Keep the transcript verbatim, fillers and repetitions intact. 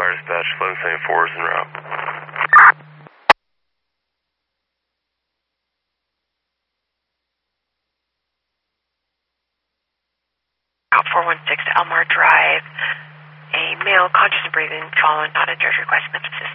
Fire Dispatch, eleven seventy-four is en route. Out four one six Elmar Drive. A male conscious and breathing following not a judge requesting the assistance.